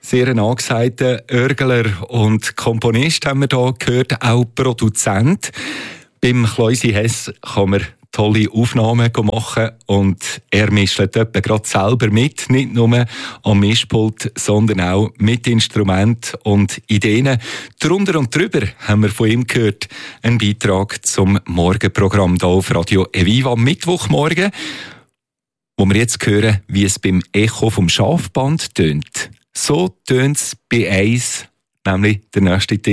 Sehr ein angesagter Örgler und Komponist haben wir hier gehört, auch Produzent. Beim Kloisi Hess kann man tolle Aufnahmen machen und er mischt etwa gerade selber mit, nicht nur am Mischpult, sondern auch mit Instrumenten und Ideen. Drunter und drüber haben wir von ihm gehört, einen Beitrag zum Morgenprogramm hier auf Radio Eviva am Mittwochmorgen, wo wir jetzt hören, wie es beim Echo vom Schafband tönt. So tönt es bei 1, nämlich der nächste Titel.